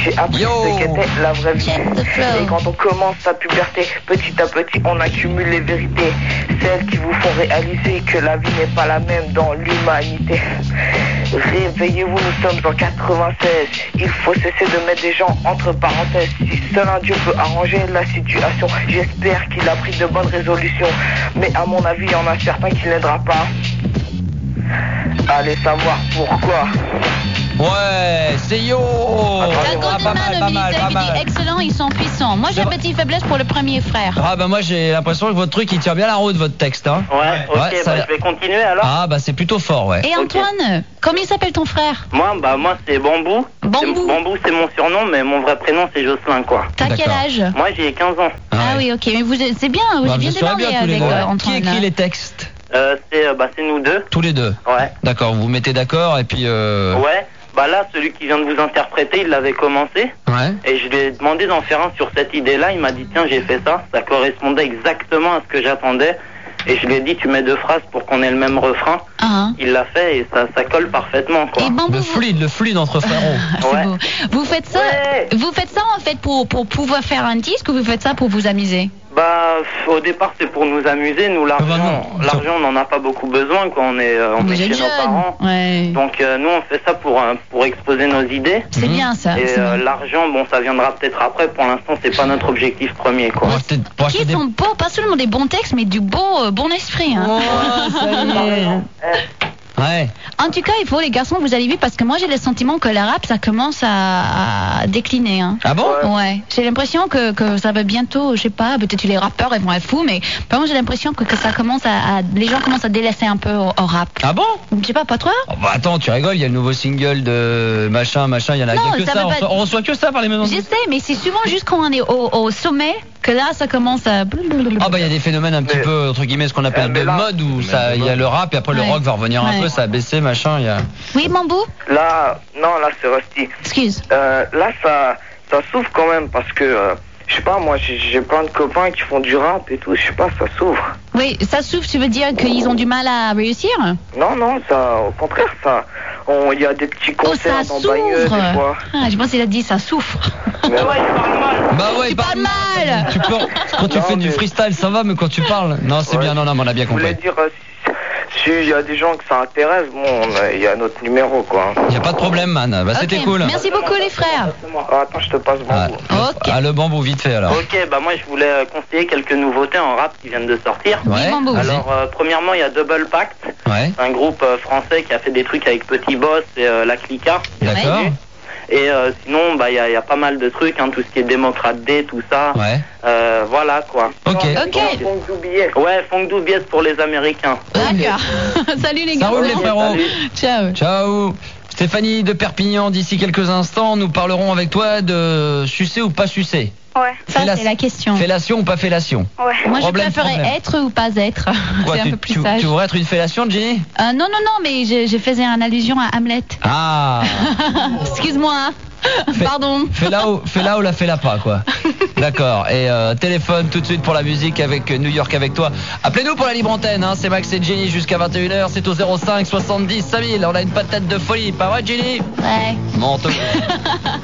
J'ai appris ce qu'était la vraie vie. Et quand on commence sa puberté, petit à petit on accumule les vérités, celles qui vous font réaliser que la vie n'est pas la même dans l'humanité. Réveillez-vous, nous sommes en 96. Il faut cesser de mettre des gens entre parenthèses. Si seul un Dieu peut arranger la situation, j'espère qu'il a pris de bonnes résolutions. Mais à mon avis, il y en a certains qui n'aidera pas. Allez savoir pourquoi. Ouais, c'est yo. Pas mal. Excellent, ils sont puissants. Moi j'ai une petite faiblesse pour le premier frère. Ah bah moi j'ai l'impression que votre truc il tient bien la route, votre texte hein. Ouais, ok, je vais continuer alors. Ah bah c'est plutôt fort, ouais. Et Antoine, comment il s'appelle ton frère? Moi c'est Bambou. Bambou c'est mon surnom, mais mon vrai prénom c'est Jocelyn quoi. T'as quel âge? Moi j'ai 15 ans. Ah oui, ok, mais c'est bien, j'ai bien démarré avec Antoine. Qui écrit les textes? C'est nous deux. Tous les deux? Ouais. D'accord, vous vous mettez d'accord et puis Ouais, bah là, celui qui vient de vous interpréter, il l'avait commencé. Ouais. Et je lui ai demandé d'en faire un sur cette idée-là. Il m'a dit, tiens, j'ai fait ça. Ça correspondait exactement à ce que j'attendais. Et je lui ai dit, tu mets deux phrases pour qu'on ait le même refrain. Il l'a fait et ça colle parfaitement, quoi. Et Bambou, le fluide entre frérots. Ouais. Beau. Vous faites ça en fait pour pouvoir faire un disque ou vous faites ça pour vous amuser? Bah, au départ, c'est pour nous amuser. Nous, l'argent, on n'en a pas beaucoup besoin, quoi. On est chez nos parents. Ouais. Donc, nous, on fait ça pour exposer nos idées. C'est bien ça. Et l'argent, bon, ça viendra peut-être après. Pour l'instant, c'est pas notre objectif premier, quoi. Qui sont beaux, pas seulement des bons textes, mais du bon esprit. Hein. Ouais. En tout cas, il faut les garçons, vous allez vite parce que moi j'ai le sentiment que le rap ça commence à décliner. Hein. Ah bon? Ouais. J'ai l'impression que ça va bientôt, je sais pas, peut-être les rappeurs ils vont être fous, mais par contre j'ai l'impression que ça commence les gens commencent à délaisser un peu au rap. Ah bon? Je sais pas toi? Oh, bah attends, tu rigoles, il y a le nouveau single de machin, il y en a que ça. On reçoit que ça par les maisons. Je sais, mais c'est souvent juste quand on est au sommet que là ça commence à. Ah bah il y a des phénomènes un petit peu entre guillemets ce qu'on appelle de mode où ça il y a le rap et après le rock va revenir un peu, ça a baissé machin, il y a. Oui, Bambou? Là c'est Rusty. Excuse. Là ça s'ouvre quand même parce que je sais pas, moi j'ai plein de copains qui font du rap et tout, je sais pas, ça s'ouvre. Oui, ça s'ouvre, tu veux dire qu'ils ont du mal à réussir? Non, ça, au contraire, ça. Il y a des petits concerts dans Bagneux, des fois. Ah, je pense qu'il a dit ça souffre. Bah ouais, tu parles mal. Quand tu fais du freestyle, ça va, mais quand tu parles, non, c'est bien, non, on a bien compris. Je voulais dire, s'il y a des gens que ça intéresse, bon, il y a notre numéro, quoi. Il y a pas de problème, man. Bah c'était cool. Merci beaucoup, les frères. Attends, je te passe Bambou. Le Bambou, vite fait alors. Ok, bah moi je voulais conseiller quelques nouveautés en rap qui viennent de sortir. Ouais. Alors, premièrement, il y a Double Pact. Ouais. Un groupe français qui a fait des trucs avec Petit Boss et la Clica. D'accord. Et sinon, bah il y a pas mal de trucs, hein, tout ce qui est Démocrate D, tout ça. Ouais. Voilà quoi. Ok. Ouais, Funk Doubiès pour les Américains. D'accord. Salut les gars. Ça roule les frérots. Ciao. Ciao. Stéphanie de Perpignan, d'ici quelques instants, nous parlerons avec toi de sucer ou pas sucer. Ouais. Ça, c'est la question. Fellation ou pas fellation? Ouais. Moi, je préférais être ou pas être. Quoi, c'est un peu plus sage. Tu voudrais être une fellation, Jenny? Non, mais je faisais une allusion à Hamlet. Ah. Excuse-moi. Pardon. Fais-la ou la fais-la pas, quoi. D'accord. Et téléphone tout de suite pour la musique avec New York avec toi. Appelez-nous pour la libre antenne, hein. C'est Max et Jenny jusqu'à 21h. C'est au 05 70 5000. On a une patate de folie. Pas vrai, Jenny? Ouais. Monte.